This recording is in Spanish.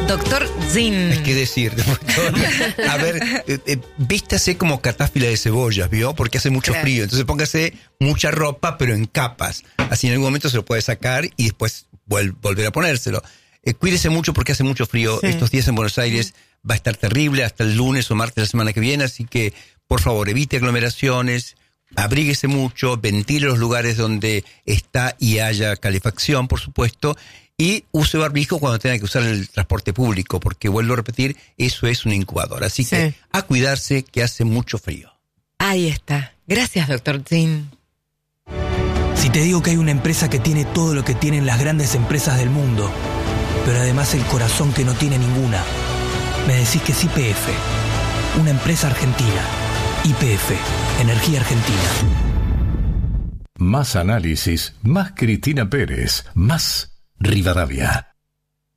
Doctor Zin. Es que decir, a ver, vístase como catáfila de cebollas, ¿vio? Porque hace mucho frío. Entonces póngase mucha ropa, pero en capas. Así en algún momento se lo puede sacar y después volver a ponérselo. Cuídese mucho porque hace mucho frío. Estos días en Buenos Aires va a estar terrible hasta el lunes o martes de la semana que viene. Así que, por favor, evite aglomeraciones. Abríguese mucho, ventile los lugares donde está y haya calefacción, por supuesto, y use barbijo cuando tenga que usar el transporte público, porque vuelvo a repetir, eso es una incubadora. Así que a cuidarse, que hace mucho frío. Ahí está. Gracias, doctor Zin. Si te digo que hay una empresa que tiene todo lo que tienen las grandes empresas del mundo, pero además el corazón que no tiene ninguna, me decís que es YPF, una empresa argentina. YPF, Energía Argentina. Más análisis, más Cristina Pérez, más Rivadavia.